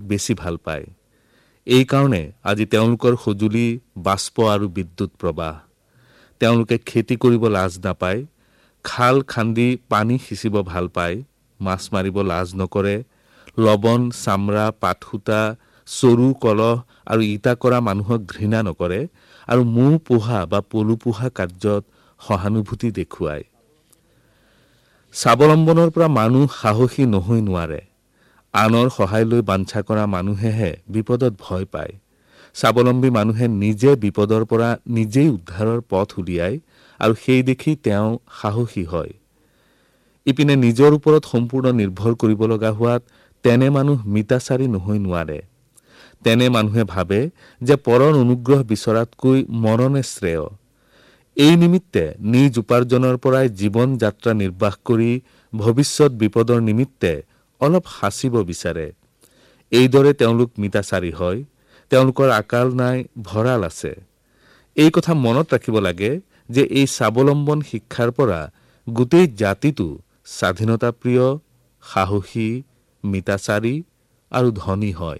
বেছি ভাল পায়। এই কাৰণে আজি তেওঁলোকৰ সঁজুলি বাষ্প আৰু বিদ্যুৎ প্ৰবাহ। তেওঁলোকে খেতি কৰিব লাজ নাপায়, খাল খান্দি পানী সিঁচিব ভাল পায়, মাছ মাৰিব লাজ নকৰে, লৱণ, চামৰা, পাতসূতা, চৰু, কলহ আৰু ইটা কৰা মানুহক ঘৃণা নকৰে আৰু মৌ পোহা বা পলু পোহা কাৰ্যত সহানুভূতি দেখুৱায়। স্বাৱলম্বনৰ পৰা মানুহ সাহসী নহৈ নোৱাৰে। আনৰ সহায় লৈ বাঞ্ছা কৰা মানুহেহে বিপদত ভয় পায়। স্বাৱলম্বী মানুহে নিজে বিপদৰ পৰা নিজেই উদ্ধাৰৰ পথ উলিয়ায় আৰু সেই দেখি তেওঁ সাহসী হয়। ইপিনে নিজৰ ওপৰত সম্পূৰ্ণ নিৰ্ভৰ কৰিব লগা হোৱাত তেনে মানুহ মিতাচাৰী নহৈ নোৱাৰে। তেনে মানুহে ভাবে যে পৰৰ অনুগ্ৰহ বিচৰাতকৈ মৰণে শ্ৰেয়। এই নিমিত্তে নিজ উপাৰ্জনৰ পৰাই জীৱন যাত্ৰা নিৰ্বাহ কৰি ভৱিষ্যত বিপদৰ নিমিত্তে অলপ সাঁচিব বিচাৰে। এইদৰে তেওঁলোক মিতাচাৰী হয়। তেওঁলোকৰ আকাল নাই, ভঁৰাল আছে। এই কথা মনত ৰাখিব লাগে যে এই স্বাৱলম্বন শিক্ষাৰ পৰা গোটেই জাতিটো স্বাধীনতাপ্ৰিয়, সাহসী, মিতাচাৰী আৰু ধনী হয়।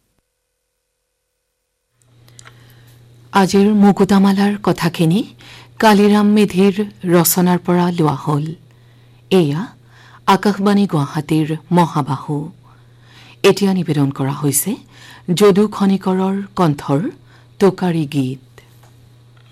আজিৰ মুকুতামালাৰ কথাখিনি কালিৰাম মেধিৰ ৰচনাৰ পৰা লোৱা হ'ল। এয়া আকাশবাণী গুৱাহাটীৰ মহাবাহু। এতিয়া নিবেদন কৰা হৈছে যদু খনিকৰৰ কণ্ঠৰ টোকাৰী গীত।